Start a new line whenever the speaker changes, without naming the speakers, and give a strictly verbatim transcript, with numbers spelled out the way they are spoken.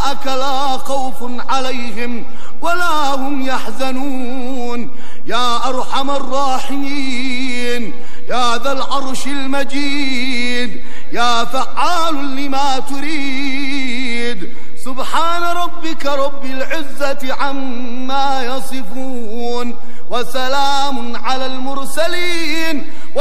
أولئك لا خوف عليهم ولا هم يحزنون. يا أرحم الراحمين، يا ذا العرش المجيد، يا فعال لما تريد. سبحان ربك رب العزة عما يصفون، وسلام على المرسلين،